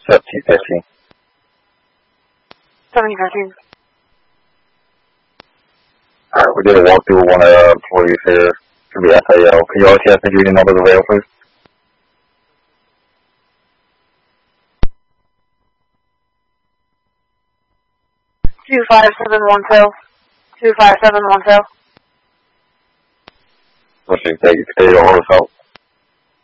1715. 1715. Alright, we did a walkthrough with one of the employees here to the FAO. Can you OTS the unit number available, please? Two 5712. 25712. Pushing, thank you. Stay on hold,